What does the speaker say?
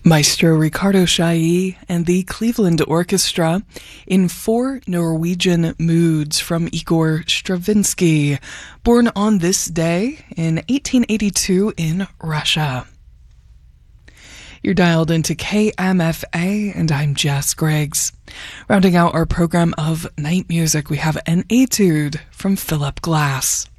Maestro Ricardo Chailly and the Cleveland Orchestra in Four Norwegian Moods from Igor Stravinsky, born on this day in 1882 in Russia. You're dialed into KMFA, and I'm Jess Griggs. Rounding out our program of night music, we have an etude from Philip Glass.